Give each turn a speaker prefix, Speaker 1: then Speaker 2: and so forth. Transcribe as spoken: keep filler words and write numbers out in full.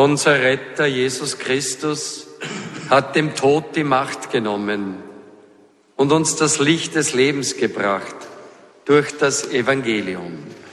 Speaker 1: Unser Retter Jesus Christus hat dem Tod die Macht genommen und uns das Licht des Lebens gebracht durch das Evangelium.